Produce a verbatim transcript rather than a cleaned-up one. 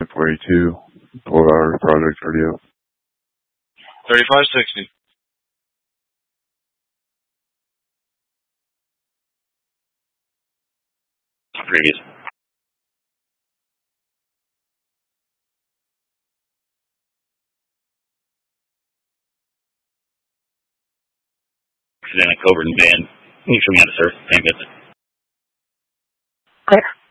forty-two, twelve hour project radio. thirty-five sixty. Previous. Presenting Covert and Band. You show me how to serve. Same visit. Clear.